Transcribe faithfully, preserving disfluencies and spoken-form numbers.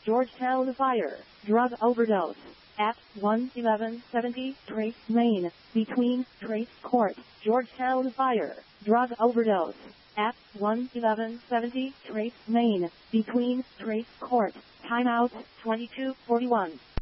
Georgetown fire, drug overdose. At one eleven seventy Trace Lane, between Trace Court, Georgetown fire, drug overdose. At one eleven seventy Trace Lane, between Trace Court. Timeout twenty-two forty-one.